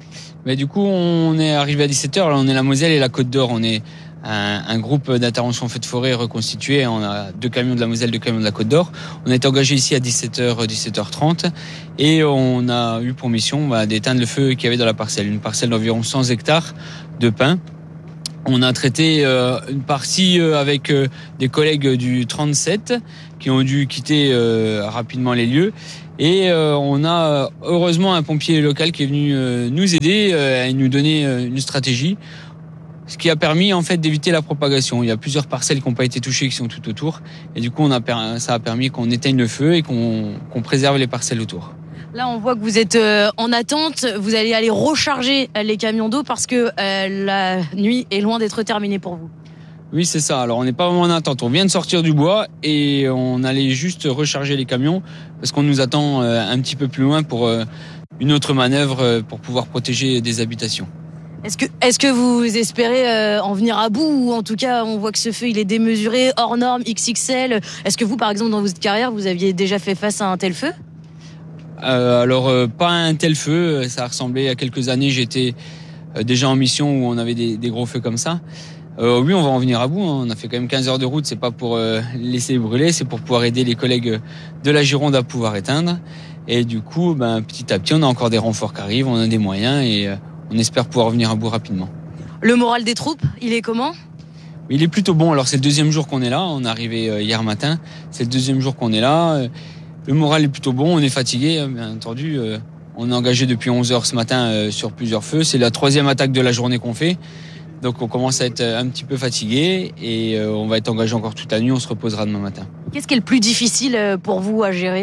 Mais du coup, on est arrivé à dix-sept heures. Là, on est la Moselle et la Côte d'Or. On est un, un groupe d'intervention feu de forêt reconstitué. On a deux camions de la Moselle, deux camions de la Côte d'Or. On est engagé ici à dix-sept heures, dix-sept heures trente. Et on a eu pour mission bah, d'éteindre le feu qu'il y avait dans la parcelle. Une parcelle d'environ cent hectares de pins. On a traité euh, une partie euh, avec euh, des collègues du trente-sept qui ont dû quitter euh, rapidement les lieux. Et euh, on a heureusement un pompier local qui est venu euh, nous aider euh, et nous donner euh, une stratégie, ce qui a permis en fait d'éviter la propagation. Il y a plusieurs parcelles qui n'ont pas été touchées, qui sont tout autour, et du coup on a, ça a permis qu'on éteigne le feu et qu'on, qu'on préserve les parcelles autour. Là, on voit que vous êtes euh, en attente. Vous allez aller recharger les camions d'eau parce que euh, la nuit est loin d'être terminée pour vous. Oui, c'est ça. Alors, on n'est pas vraiment en attente. On vient de sortir du bois et on allait juste recharger les camions parce qu'on nous attend euh, un petit peu plus loin pour euh, une autre manœuvre euh, pour pouvoir protéger des habitations. Est-ce que, est-ce que vous espérez euh, en venir à bout ou en tout cas, on voit que ce feu, il est démesuré, hors norme, X X L. Est-ce que vous, par exemple, dans votre carrière, vous aviez déjà fait face à un tel feu ? Euh, alors, euh, pas un tel feu. Ça a ressemblé il y a quelques années. J'étais euh, déjà en mission où on avait des, des gros feux comme ça. Euh, oui, on va en venir à bout. Hein. On a fait quand même quinze heures de route. C'est pas pour euh, laisser brûler, c'est pour pouvoir aider les collègues de la Gironde à pouvoir éteindre. Et du coup, ben, petit à petit, on a encore des renforts qui arrivent, on a des moyens et euh, on espère pouvoir venir à bout rapidement. Le moral des troupes, il est comment ? Il est plutôt bon. Alors, c'est le deuxième jour qu'on est là. On est arrivé euh, hier matin. C'est le deuxième jour qu'on est là. Euh, le moral est plutôt bon. On est fatigué, bien entendu. Euh, on est engagé depuis onze heures ce matin euh, sur plusieurs feux. C'est la troisième attaque de la journée qu'on fait. Donc on commence à être un petit peu fatigué et euh, on va être engagé encore toute la nuit, on se reposera demain matin. Qu'est-ce qui est le plus difficile pour vous à gérer ?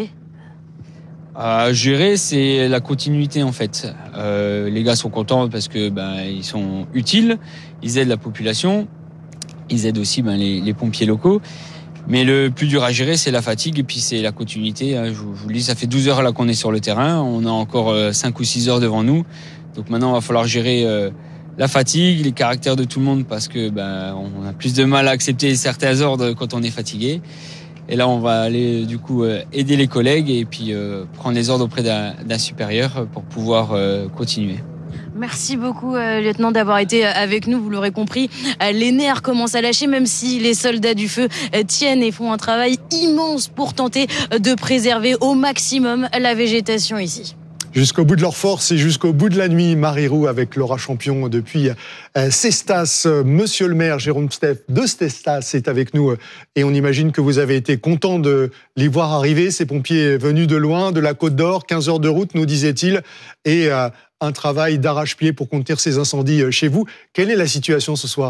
À gérer, c'est la continuité en fait. Euh, les gars sont contents parce que ben ils sont utiles, ils aident la population, ils aident aussi ben, les, les pompiers locaux. Mais le plus dur à gérer, c'est la fatigue et puis c'est la continuité. Je vous, je vous le dis, ça fait douze heures là qu'on est sur le terrain, on a encore cinq ou six heures devant nous. Donc maintenant, il va falloir gérer euh, la fatigue, les caractères de tout le monde parce que ben on a plus de mal à accepter certains ordres quand on est fatigué. Et là, on va aller du coup euh, aider les collègues et puis euh, prendre les ordres auprès d'un, d'un supérieur pour pouvoir euh, continuer. Merci beaucoup, euh, lieutenant, d'avoir été avec nous. Vous l'aurez compris, euh, les nerfs commencent à lâcher, même si les soldats du feu euh, tiennent et font un travail immense pour tenter euh, de préserver au maximum la végétation ici. Jusqu'au bout de leur force et jusqu'au bout de la nuit, Marie Roux avec Laura Champion depuis euh, Cestas. Monsieur le maire, Jérôme Steff de Cestas est avec nous euh, et on imagine que vous avez été content de les voir arriver, ces pompiers venus de loin, de la Côte d'Or, quinze heures de route, nous disait-il, et euh, un travail d'arrache-pied pour contenir ces incendies chez vous. Quelle est la situation ce soir ?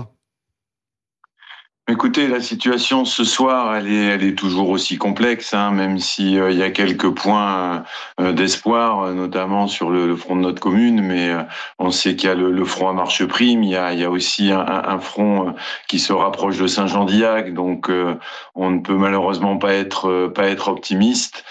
Écoutez, la situation ce soir, elle est, elle est toujours aussi complexe, hein, même si euh, il y a quelques points euh, d'espoir, notamment sur le, le front de notre commune. Mais euh, on sait qu'il y a le, le front à Marcheprime, il y a, il y a aussi un, un front qui se rapproche de Saint-Jean-d'Illac, donc euh, on ne peut malheureusement pas être pas être optimiste.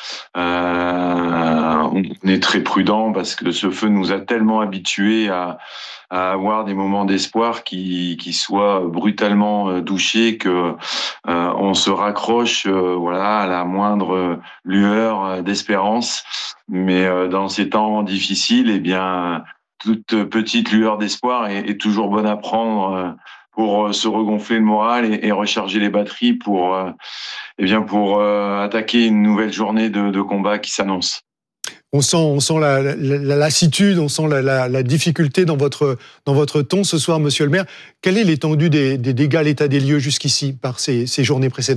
Euh, on est très prudent parce que ce feu nous a tellement habitués à à avoir des moments d'espoir qui qui soient brutalement douchés que euh, on se raccroche euh, voilà à la moindre lueur d'espérance. Mais euh, dans ces temps difficiles, eh bien toute petite lueur d'espoir est, est toujours bonne à prendre euh, pour se regonfler le moral et, et recharger les batteries pour euh, eh bien pour euh, attaquer une nouvelle journée de, de combat qui s'annonce. On sent, on sent la, la, la lassitude, on sent la, la, la difficulté dans votre, dans votre ton ce soir, monsieur le maire. Quelle est l'étendue des, des dégâts, l'état des lieux jusqu'ici par ces, ces journées précédentes ?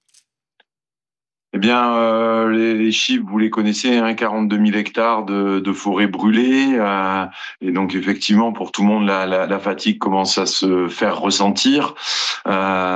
Eh bien, euh, les, les chiffres, vous les connaissez, hein, quarante-deux mille hectares de, de forêt brûlée. Euh, et donc, effectivement, pour tout le monde, la, la, la fatigue commence à se faire ressentir. Euh,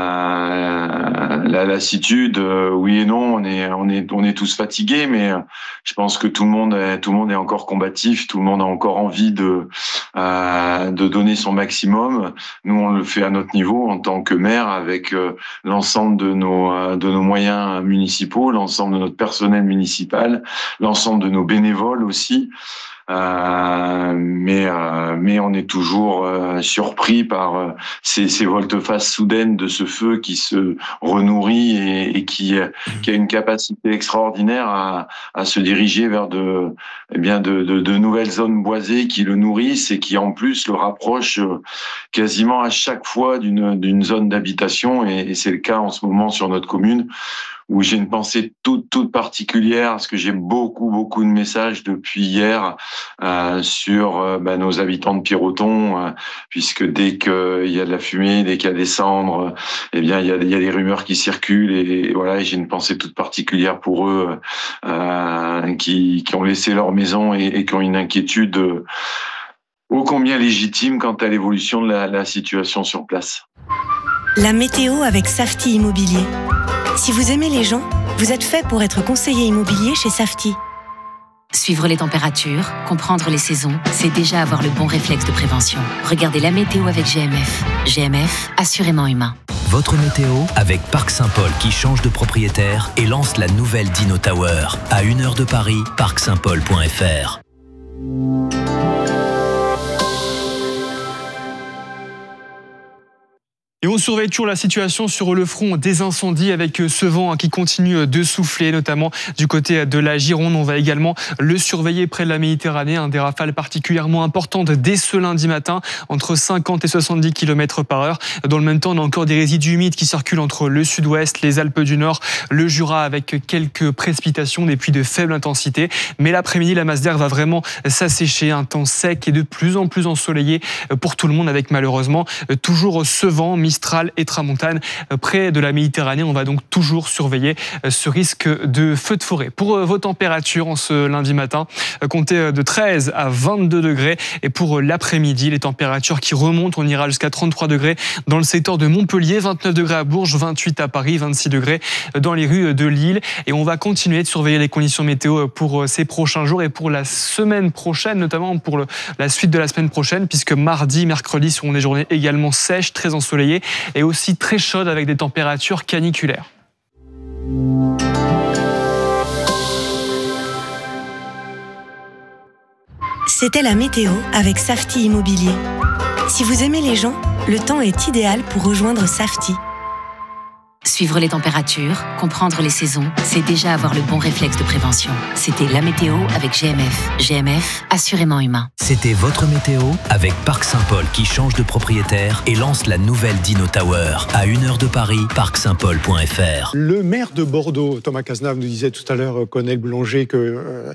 la lassitude, euh, oui et non, on est, on est, on est tous fatigués, mais je pense que tout le monde, est, tout le monde est encore combatif, tout le monde a encore envie de, euh, de donner son maximum. Nous, on le fait à notre niveau en tant que maire, avec euh, l'ensemble de nos, euh, de nos moyens municipaux, l'ensemble de notre personnel municipal, l'ensemble de nos bénévoles aussi. Euh, mais euh, euh, mais on est toujours euh, surpris par euh, ces, ces volte-face soudaines de ce feu qui se renourrit et, et qui, euh, qui a une capacité extraordinaire à, à se diriger vers de, eh bien de, de, de nouvelles zones boisées qui le nourrissent et qui en plus le rapprochent quasiment à chaque fois d'une, d'une zone d'habitation, et, et c'est le cas en ce moment sur notre commune, où j'ai une pensée toute toute particulière parce que j'ai beaucoup beaucoup de messages depuis hier euh, sur euh, bah, nos habitants de Pierroton, euh, puisque dès qu'il y a de la fumée, dès qu'il y a des cendres, eh bien il y a, il y a des rumeurs qui circulent, et, et voilà, et j'ai une pensée toute particulière pour eux euh, qui qui ont laissé leur maison et, et qui ont une inquiétude euh, ô combien légitime quant à l'évolution de la, la situation sur place. La météo avec Safety Immobilier. Si vous aimez les gens, vous êtes fait pour être conseiller immobilier chez Safety. Suivre les températures, comprendre les saisons, c'est déjà avoir le bon réflexe de prévention. Regardez la météo avec G M F. G M F, assurément humain. Votre météo avec Parc Saint-Paul qui change de propriétaire et lance la nouvelle Dino Tower. À une heure de Paris, parc saint paul point f r. Et on surveille toujours la situation sur le front des incendies avec ce vent qui continue de souffler, notamment du côté de la Gironde. On va également le surveiller près de la Méditerranée. Des rafales particulièrement importantes dès ce lundi matin, entre cinquante et soixante-dix kilomètres par heure. Dans le même temps, on a encore des résidus humides qui circulent entre le sud-ouest, les Alpes du Nord, le Jura, avec quelques précipitations, des pluies de faible intensité. Mais l'après-midi, la masse d'air va vraiment s'assécher. Un temps sec et de plus en plus ensoleillé pour tout le monde, avec malheureusement toujours ce vent Mistral et Tramontane près de la Méditerranée. On va donc toujours surveiller ce risque de feu de forêt. Pour vos températures en ce lundi matin, comptez de treize à vingt-deux degrés, et pour l'après-midi, les températures qui remontent, on ira jusqu'à trente-trois degrés dans le secteur de Montpellier, vingt-neuf degrés à Bourges, vingt-huit à Paris, vingt-six degrés dans les rues de Lille. Et on va continuer de surveiller les conditions météo pour ces prochains jours et pour la semaine prochaine, notamment pour le, la suite de la semaine prochaine, puisque mardi, mercredi seront des journées également sèches, très ensoleillées et aussi très chaudes avec des températures caniculaires. C'était la météo avec Safety Immobilier. Si vous aimez les gens, le temps est idéal pour rejoindre Safety. Suivre les températures, comprendre les saisons, c'est déjà avoir le bon réflexe de prévention. C'était la météo avec G M F. G M F, assurément humain. C'était votre météo avec Parc Saint-Paul qui change de propriétaire et lance la nouvelle Dino Tower. À une heure de Paris, parc saint paul point f r. Le maire de Bordeaux, Thomas Cazenave, nous disait tout à l'heure, Colonel Boulanger, que euh,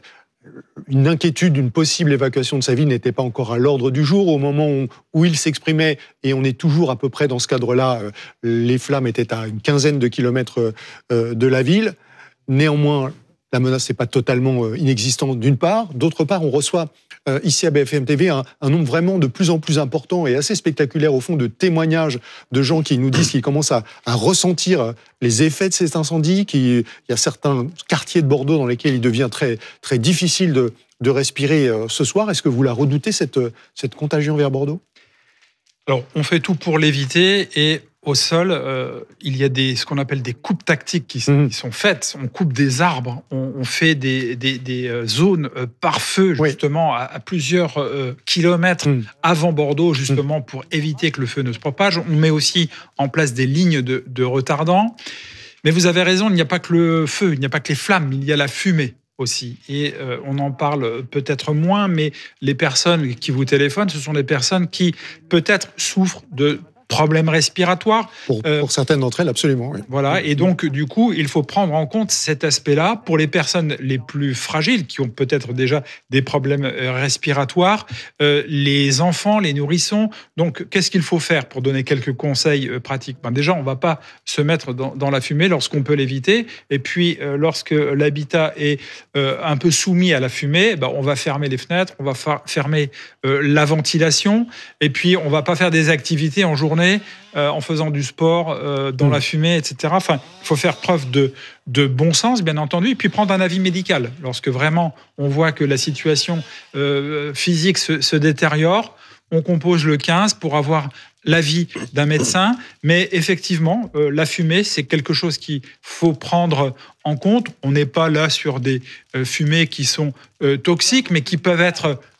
une inquiétude d'une possible évacuation de sa ville n'était pas encore à l'ordre du jour. Au moment où, où il s'exprimait, et on est toujours à peu près dans ce cadre-là, euh, les flammes étaient à une quinzaine de kilomètres euh, de la ville. Néanmoins, la menace n'est pas totalement euh, inexistante d'une part. D'autre part, on reçoit euh, ici à B F M T V un, un nombre vraiment de plus en plus important et assez spectaculaire au fond de témoignages de gens qui nous disent qu'ils commencent à, à ressentir les effets de cet incendie. Qui, il y a certains quartiers de Bordeaux dans lesquels il devient très, très difficile de, de respirer euh, ce soir. Est-ce que vous la redoutez, cette, cette contagion vers Bordeaux ? Alors, on fait tout pour l'éviter, et au sol, euh, il y a des, ce qu'on appelle des coupes tactiques qui, mmh. qui sont faites. On coupe des arbres, on, on fait des, des, des zones euh, par feu, justement, oui. à, à plusieurs euh, kilomètres mmh. avant Bordeaux, justement, mmh. pour éviter que le feu ne se propage. On met aussi en place des lignes de, de retardants. Mais vous avez raison, il n'y a pas que le feu, il n'y a pas que les flammes, il y a la fumée aussi. Et euh, on en parle peut-être moins, mais les personnes qui vous téléphonent, ce sont des personnes qui peut-être souffrent de problèmes respiratoires. Pour, euh, pour certaines d'entre elles, absolument. Oui. Voilà, et donc du coup, il faut prendre en compte cet aspect-là pour les personnes les plus fragiles, qui ont peut-être déjà des problèmes respiratoires, euh, les enfants, les nourrissons. Donc, qu'est-ce qu'il faut faire pour donner quelques conseils euh, pratiques ? Ben, déjà, on ne va pas se mettre dans, dans la fumée lorsqu'on peut l'éviter. Et puis, euh, lorsque l'habitat est euh, un peu soumis à la fumée, ben, on va fermer les fenêtres, on va fa- fermer euh, la ventilation, et puis on ne va pas faire des activités en journée Euh, en faisant du sport, euh, dans mmh. la fumée, et cetera. Enfin, il faut faire preuve de, de bon sens, bien entendu, et puis prendre un avis médical. Lorsque vraiment on voit que la situation euh, physique se, se détériore, on compose le quinze pour avoir l'avis d'un médecin. Mais effectivement, euh, la fumée, c'est quelque chose qu'il faut prendre en compte. On n'est pas là sur des euh, fumées qui sont euh, toxiques, mais qui peuvent être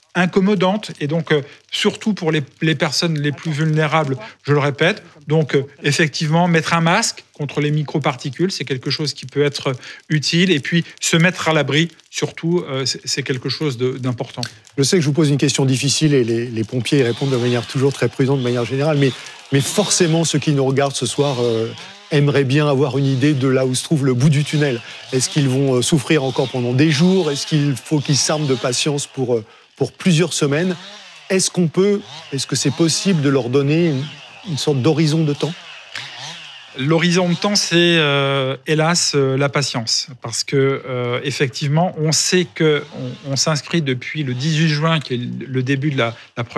incommodante et donc euh, surtout pour les, les personnes les plus vulnérables, je le répète. Donc euh, effectivement, mettre un masque contre les microparticules, c'est quelque chose qui peut être utile. Et puis se mettre à l'abri, surtout, euh, c'est, c'est quelque chose de, d'important. Je sais que je vous pose une question difficile et les, les pompiers y répondent de manière toujours très prudente, de manière générale, mais, mais forcément ceux qui nous regardent ce soir euh, aimeraient bien avoir une idée de là où se trouve le bout du tunnel. Est-ce qu'ils vont souffrir encore pendant des jours ? Est-ce qu'il faut qu'ils s'arment de patience pour... Euh, pour plusieurs semaines? Est-ce qu'on peut, est-ce que c'est possible de leur donner une, une sorte d'horizon de temps? L'horizon de temps, c'est euh, hélas euh, la patience, parce que euh, effectivement, on sait que on, on s'inscrit depuis le dix-huit juin, qui est le début de la, la